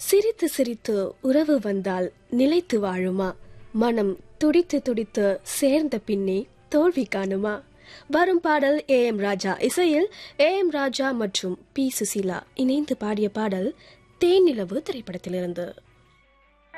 சிரித்து சிரித்து உறவு வந்தால் நிலைத்து வாழுமா? மனம் துடித்து துடித்து சேர்ந்த பின்னே தோல்வி காணுமா? வரும் பாடல் AM ராஜா இசையில் AM ராஜா மற்றும் P சுசீலா இணைந்து பாடிய பாடல் தேனிலவு திரைப்படத்திலிருந்து.